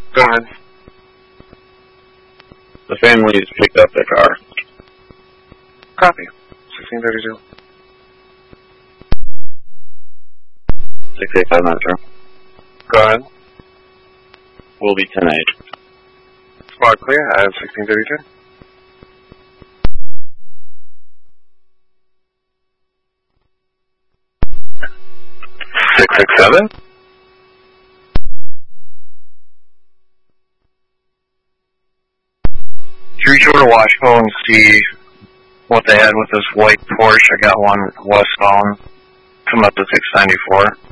Go ahead. The families picked up their car. Copy. 1632. 685 Metro. Go ahead. Will be 10-8. Spot clear at 1632. Six, 7. Can you reach over to Washco and see what they had with this white Porsche? I got one westbound coming up to 694.